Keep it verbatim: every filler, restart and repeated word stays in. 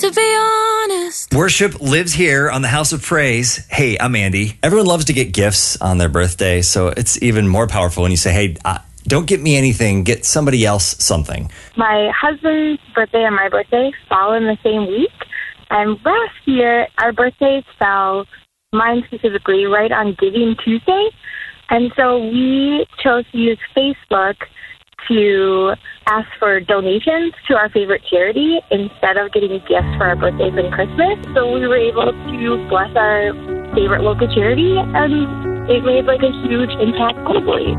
to be honest. Worship lives here on the House of Praise. Hey, I'm Andy. Everyone loves to get gifts on their birthday, so it's even more powerful when you say, hey, uh, don't get me anything, get somebody else something. My husband's birthday and my birthday fall in the same week. And last year, our birthdays fell, mine specifically, right on Giving Tuesday. And so we chose to use Facebook to ask for donations to our favorite charity instead of getting gifts for our birthdays and Christmas. So we were able to bless our favorite local charity, and it made like a huge impact globally.